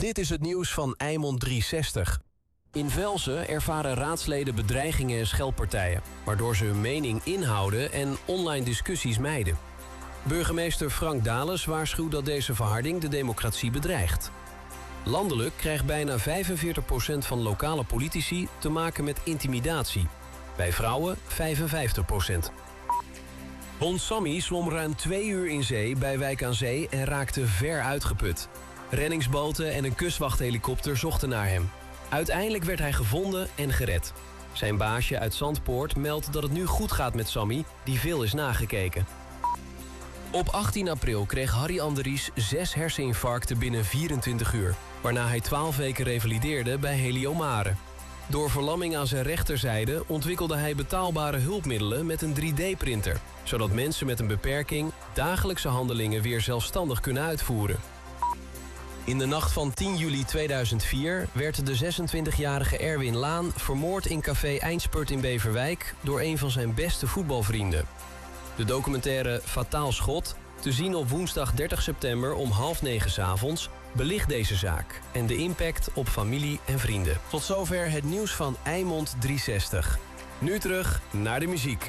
Dit is het nieuws van Eimond 360. In Velzen ervaren raadsleden bedreigingen en scheldpartijen, waardoor ze hun mening inhouden en online discussies mijden. Burgemeester Frank Dales waarschuwt dat deze verharding de democratie bedreigt. Landelijk krijgt bijna 45% van lokale politici te maken met intimidatie. Bij vrouwen 55%. Hond Sammy zwom ruim 2 uur in zee bij Wijk aan Zee en raakte ver uitgeput. Reddingsboten en een kustwachthelikopter zochten naar hem. Uiteindelijk werd hij gevonden en gered. Zijn baasje uit Zandpoort meldt dat het nu goed gaat met Sammy, die veel is nagekeken. Op 18 april kreeg Harry Andries 6 herseninfarcten binnen 24 uur... waarna hij 12 weken revalideerde bij Heliomare. Door verlamming aan zijn rechterzijde ontwikkelde hij betaalbare hulpmiddelen met een 3D-printer... zodat mensen met een beperking dagelijkse handelingen weer zelfstandig kunnen uitvoeren. In de nacht van 10 juli 2004 werd de 26-jarige Erwin Laan vermoord in café Eindspurt in Beverwijk door een van zijn beste voetbalvrienden. De documentaire Fataal Schot, te zien op woensdag 30 september om 20:30 'avonds, belicht deze zaak en de impact op familie en vrienden. Tot zover het nieuws van Eimond 360. Nu terug naar de muziek.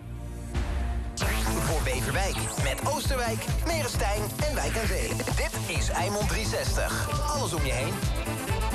Voor Beverwijk met Oosterwijk, Merestein en Wijk aan Zee. Dit is Eimond 360. Alles om je heen.